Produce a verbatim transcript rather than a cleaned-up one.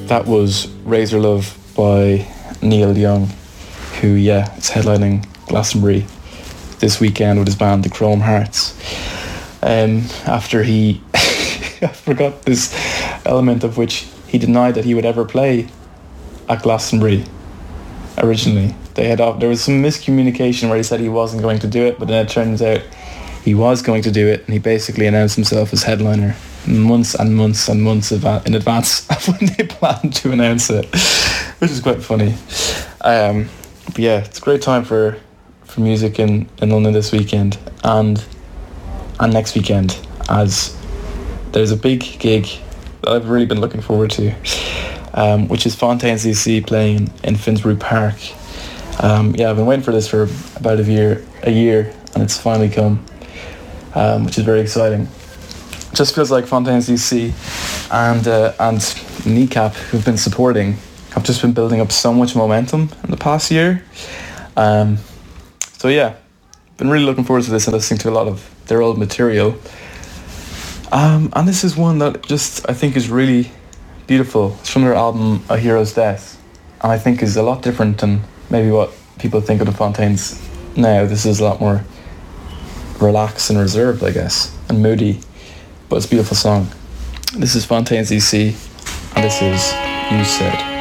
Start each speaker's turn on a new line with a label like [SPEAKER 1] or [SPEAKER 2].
[SPEAKER 1] That was Razor Love by Neil Young, who, yeah, is headlining Glastonbury this weekend with his band, the Chrome Hearts. Um, after he, I forgot this element of which he denied that he would ever play at Glastonbury originally. They had there was some miscommunication where he said he wasn't going to do it, but then it turns out he was going to do it, and he basically announced himself as headliner months and months and months in advance of when they planned to announce it, which is quite funny. Um, but yeah, it's a great time for, for music in, in London this weekend and and next weekend, as there's a big gig that I've really been looking forward to, um, which is Fontaines D C playing in Finsbury Park. Um, yeah, I've been waiting for this for about a year, a year, and it's finally come, um, which is very exciting. Just feels like Fontaines D C and uh, and Kneecap, who've been supporting, have just been building up so much momentum in the past year. Um, so yeah, been really looking forward to this and listening to a lot of their old material. Um, and this is one that just I think is really beautiful. It's from their album A Hero's Death, and I think is a lot different than maybe what people think of the Fontaines now. This is a lot more relaxed and reserved, I guess, and moody. But it's a beautiful song. This is Fontaines D C, and this is You Said.